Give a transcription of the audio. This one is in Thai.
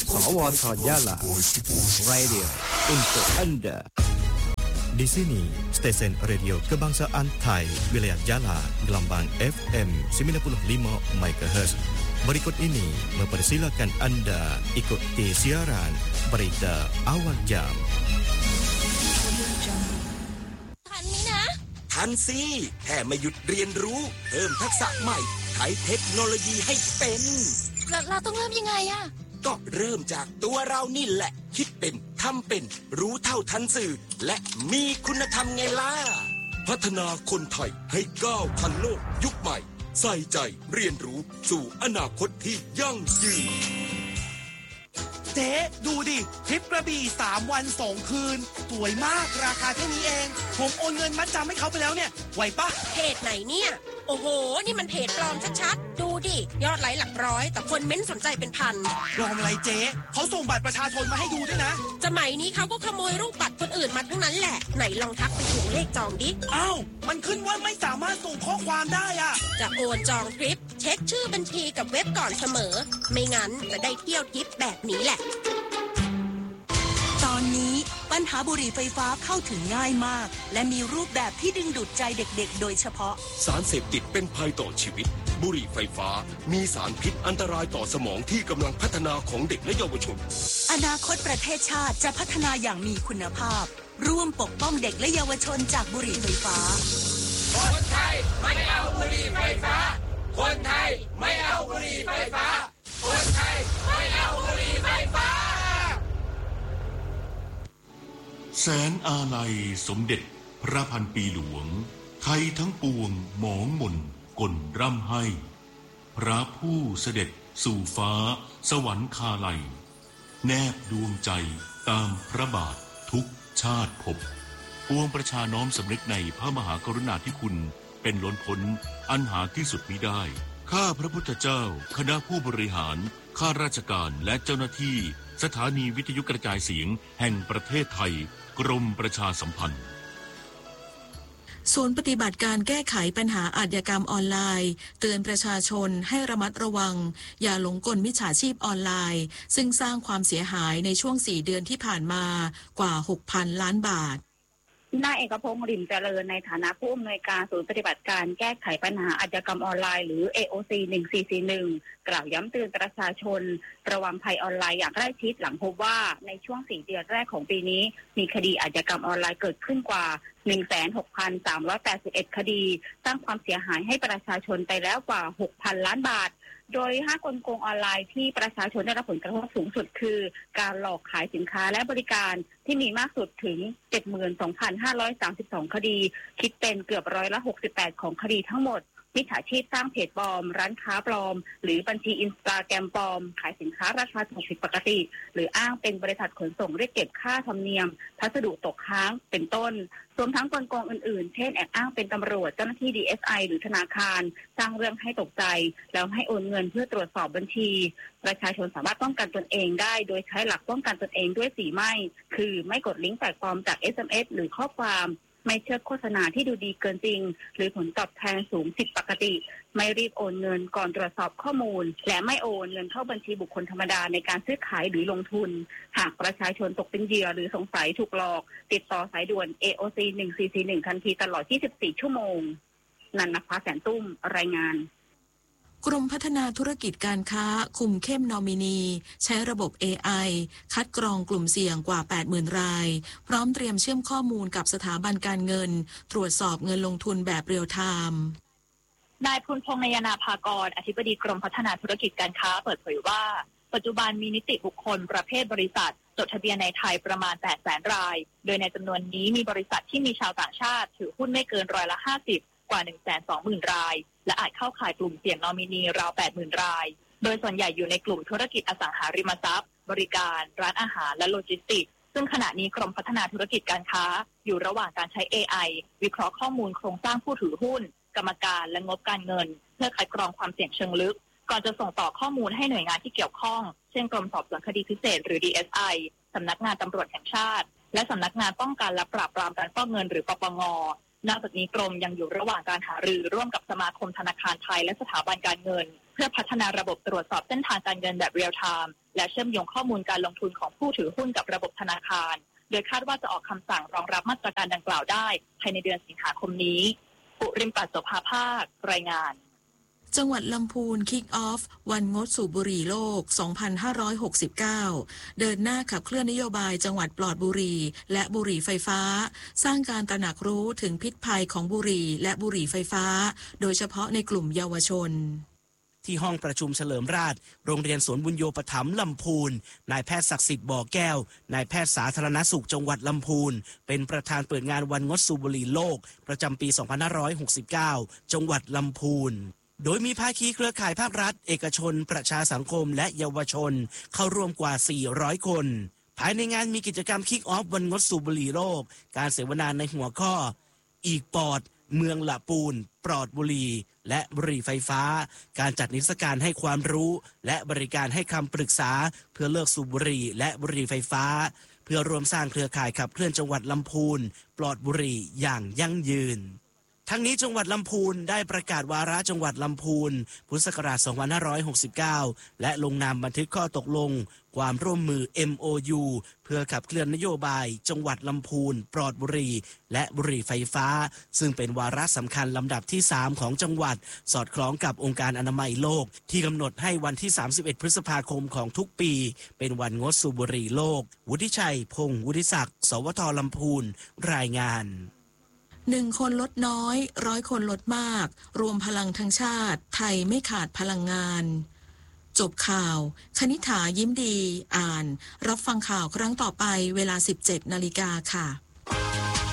Sawat Jala Radio untuk Anda. Di sini, stesen radio kebangsaan Thai, wilayah Jala, gelombang FM 95 MHz. Berikut ini mempersilakan Anda ikuti siaran berita awal jam. ทันไหมนะทันสิแค่ไม่หยุดเรียนรู้เพิ่มทักษะใหม่ใช้เทคโนโลยีให้เป็นเราต้องเริ่มยังไงอะก็เริ่มจากตัวเรานี่แหละคิดเป็นทำเป็นรู้เท่าทันสื่อและมีคุณธรรมไงล่ะพัฒนาคนไทยให้ก้าวทันโลกยุคใหม่ใส่ใจเรียนรู้สู่อนาคตที่ยั่งยืนเจ๊ดูดิทริปกระบี่3 วัน 2 คืนสวยมากราคาเท่านี้เองผมโอนเงินมัดจำให้เขาไปแล้วเนี่ยไหวปะเพจไหนเนี่ยโอ้โหนี่มันเพจปลอมชัดๆดูดิยอดไลค์หลักร้อยแต่คนเม้นสนใจเป็นพันปลอมอะไรเจ๊เขาส่งบัตรประชาชนมาให้ดูด้วยนะสมัยนี้เขาก็ขโมยรูปบัตรคนอื่นมาทั้งนั้นแหละไหนลองทักไปถึงเลขจองดิอ้าวมันขึ้นว่าไม่สามารถส่งข้อความได้อ่ะจะโอนจองทริปเช็คชื่อบัญชีกับเว็บก่อนเสมอไม่งั้นจะได้เที่ยวทริปแบบนี้แหละตอนนี้ปัญหาบุหรี่ไฟฟ้าเข้าถึงง่ายมากและมีรูปแบบที่ดึงดูดใจเด็กๆโดยเฉพาะสารเสพติดเป็นภัยต่อชีวิตบุหรี่ไฟฟ้ามีสารพิษอันตรายต่อสมองที่กำลังพัฒนาของเด็กและเยาวชนอนาคตประเทศชาติจะพัฒนาอย่างมีคุณภาพร่วมปกป้องเด็กและเยาวชนจากบุหรี่ไฟฟ้าคนไทยไม่เอาบุหรี่ไฟฟ้าคนไทยไม่เอาบุหรี่ไฟฟ้าคนไทยไม่เอาบุหรี่ไฟฟ้าแสนอาลัยสมเด็จพระพันปีหลวงไทยทั้งปวงหมองหม่นก่นร่ำให้พระผู้เสด็จสู่ฟ้าสวรรคาลัยแนบดวงใจตามพระบาททุกชาติภพปวงประชาน้อมสำนึกในพระมหากรุณาธิคุณเป็นล้นพ้นอันหาที่สุดมิได้ข้าพระพุทธเจ้าคณะผู้บริหารข้าราชการและเจ้าหน้าที่สถานีวิทยุกระจายเสียงแห่งประเทศไทยกรมประชาสัมพันธ์ศูนย์ปฏิบัติการแก้ไขปัญหาอาชญากรรมออนไลน์เตือนประชาชนให้ระมัดระวังอย่าหลงกลมิจฉาชีพออนไลน์ซึ่งสร้างความเสียหายในช่วง4 เดือนที่ผ่านมากว่า 6,000 ล้านบาทนายเอกพงษ์ริมเจริญในฐานะผู้อำนวยการศูนย์ปฏิบัติการแก้ไขปัญหาอาชญากรรมออนไลน์หรือ AOC 1441กล่าวย้ำเตือนประชาชนระวังภัยออนไลน์อย่างใกล้ชิดหลังพบว่าในช่วง4 เดือนแรกของปีนี้มีคดีอาชญากรรมออนไลน์เกิดขึ้นกว่า 16,381 คดีสร้างความเสียหายให้ประชาชนไปแล้วกว่า 6,000 ล้านบาทโดย5กลโกงออนไลน์ที่ประชาชนได้รับผลกระทบสูงสุดคือการหลอกขายสินค้าและบริการที่มีมากสุดถึง 72,532 คดีคิดเป็นเกือบ68%ของคดีทั้งหมดมิจฉาชีพสร้างเพจปลอมร้านค้าปลอมหรือบัญชี Instagram ปลอมขายสินค้าราคาถูกผิดปกติหรืออ้างเป็นบริษัทขนส่งเรียกเก็บค่าธรรมเนียมพัสดุตกค้างเป็นต้นรวมทั้งกลโกงอื่นๆเช่นแอบอ้างเป็นตำรวจเจ้าหน้าที่ DSI หรือธนาคารสร้างเรื่องให้ตกใจแล้วให้โอนเงินเพื่อตรวจสอบบัญชีประชาชนสามารถป้องกันตนเองได้โดยใช้หลักป้องกันตนเองด้วย4ไม่คือไม่กดลิงก์แปลกปลอมจาก SMS หรือข้อความไม่เชื่อโฆษณาที่ดูดีเกินจริงหรือผลตอบแทนสูงผิดปกติไม่รีบโอนเงินก่อนตรวจสอบข้อมูลและไม่โอนเงินเข้าบัญชีบุคคลธรรมดาในการซื้อขายหรือลงทุนหากประชาชนตกเป็นเหยื่อหรือสงสัยถูกหลอกติดต่อสายด่วน AOC 1441ทันทีตลอด24 ชั่วโมงนันนภาแสนตุ้มรายงานกรมพัฒนาธุรกิจการค้าคุมเข้มนอมินีใช้ระบบ AI คัดกรองกลุ่มเสี่ยงกว่า 80,000 รายพร้อมเตรียมเชื่อมข้อมูลกับสถาบันการเงินตรวจสอบเงินลงทุนแบบเรียลไทม์นายพลพงษ์นยนาภากรอธิบดีกรมพัฒนาธุรกิจการค้าเปิดเผยว่าปัจจุบันมีนิติบุคคลประเภทบริษัทจดทะเบียนในไทยประมาณ 800,000 รายโดยในจำนวนนี้มีบริษัทที่มีชาวต่างชาติถือหุ้นไม่เกิน50%กว่า 120,000 รายและอาจเข้าข่ายกลุ่มเสี่ยงนอมินีราว 80,000 รายโดยส่วนใหญ่อยู่ในกลุ่มธุรกิจอสังหาริมทรัพย์บริการร้านอาหารและโลจิสติกส์ซึ่งขณะนี้กรมพัฒนาธุรกิจการค้าอยู่ระหว่างการใช้ AI วิเคราะห์ข้อมูลโครงสร้างผู้ถือหุ้นกรรมการและงบการเงินเพื่อคัดกรองความเสี่ยงเชิงลึกก่อนจะส่งต่อข้อมูลให้หน่วยงานที่เกี่ยวข้องเช่นกรมสอบสวนคดีพิเศษหรือ DSI สำนักงานตำรวจแห่งชาติและสำนักงานป้องกันและปราบปรามการฟอกเงินหรือปปง.นอกจากนี้กรมยังอยู่ระหว่างการหารือร่วมกับสมาคมธนาคารไทยและสถาบันการเงินเพื่อพัฒนาระบบตรวจสอบเส้นทางการเงินแบบเรียลไทม์และเชื่อมโยงข้อมูลการลงทุนของผู้ถือหุ้นกับระบบธนาคารโดยคาดว่าจะออกคำสั่งรองรับมาตรการดังกล่าวได้ภายในเดือนสิงหาคมนี้ปุริมปัสโสภาภาครายงานจังหวัดลำพูนคิกออฟวันงดสูบบุหรี่โลก 2569 เดินหน้าขับเคลื่อนนโยบายจังหวัดปลอดบุหรี่และบุหรี่ไฟฟ้าสร้างการตระหนักรู้ถึงพิษภัยของบุหรี่และบุหรี่ไฟฟ้าโดยเฉพาะในกลุ่มเยาวชนที่ห้องประชุมเฉลิมราชโรงเรียนสวนบุญโยปถัมภ์ลำพูนนายแพทย์ศักดิ์สิทธิ์บ่อแก้วนายแพทย์สาธารณสุขจังหวัดลำพูนเป็นประธานเปิดงานวันงดสูบบุหรี่โลกประจำปี 2569 จังหวัดลำพูนโดยมีภาคีเครือข่ายภาครัฐเอกชนประชาสังคมและเยาวชนเข้าร่วมกว่า 400 คนภายในงานมีกิจกรรมคิกออฟวันงดสูบบุหรี่โลกการเสวนาในหัวข้ออีกปอดเมืองละปูนปลอดบุหรี่และบุหรี่ไฟฟ้าการจัดนิทรรศการให้ความรู้และบริการให้คำปรึกษาเพื่อเลิกสูบบุหรี่และบุหรี่ไฟฟ้าเพื่อรวมสร้างเครือข่ายขับเคลื่อนจังหวัดลำพูนปลอดบุหรี่อย่างยั่งยืนทั้งนี้จังหวัดลำพูนได้ประกาศวาระจังหวัดลำพูนพุทธศักราช 2569 และลงนามบันทึกข้อตกลงความร่วมมือ MOU เพื่อขับเคลื่อนนโยบายจังหวัดลำพูนปลอดบุหรี่และบุหรี่ไฟฟ้าซึ่งเป็นวาระสำคัญลำดับที่ 3 ของจังหวัดสอดคล้องกับองค์การอนามัยโลกที่กำหนดให้วันที่ 31 พฤษภาคมของทุกปีเป็นวันงดสูบบุหรี่โลกวุฒิชัยพงษ์วุฒิศักดิ์สวทลำพูนรายงาน 1 คนลดน้อย100 คนลดมากรวมพลังทั้งชาติไทยไม่ขาดพลังงานจบข่าวคณิษฐายิ้มดีอ่านรับฟังข่าวครั้งต่อไปเวลา 17 นาฬิกาค่ะ